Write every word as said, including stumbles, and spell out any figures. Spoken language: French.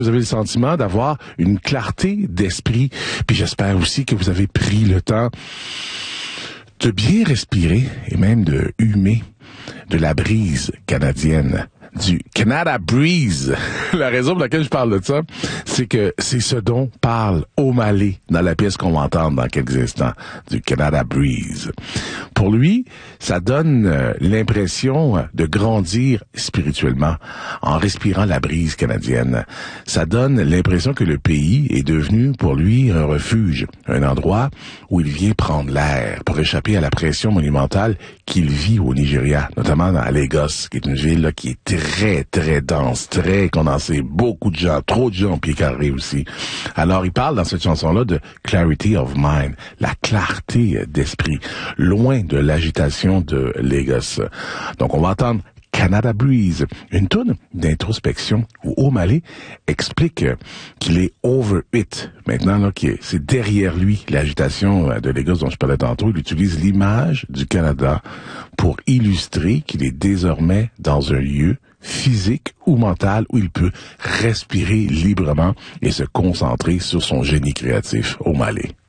Vous avez le sentiment d'avoir une clarté d'esprit. Puis j'espère aussi que vous avez pris le temps de bien respirer et même de humer de la brise canadienne, du Canada Breeze. La raison pour laquelle je parle de ça, c'est que c'est ce dont parle O'Malley dans la pièce qu'on va entendre dans quelques instants, du Canada Breeze. Pour lui, ça donne euh, l'impression de grandir spirituellement en respirant la brise canadienne. Ça donne l'impression que le pays est devenu pour lui un refuge, un endroit où il vient prendre l'air pour échapper à la pression monumentale qu'il vit au Nigeria, notamment à Lagos, qui est une ville là, qui est très, très dense, très condensée, beaucoup de gens, trop de gens au pied carré aussi. Alors, il parle dans cette chanson-là de clarity of mind, la clarté d'esprit, loin de l'agitation de Lagos. Donc, on va entendre Canada Breeze, une toune d'introspection où O'Malley explique qu'il est over it. Maintenant, là, qui est, c'est derrière lui l'agitation de Lagos dont je parlais tantôt. Il utilise l'image du Canada pour illustrer qu'il est désormais dans un lieu physique ou mental où il peut respirer librement et se concentrer sur son génie créatif. O'Malley.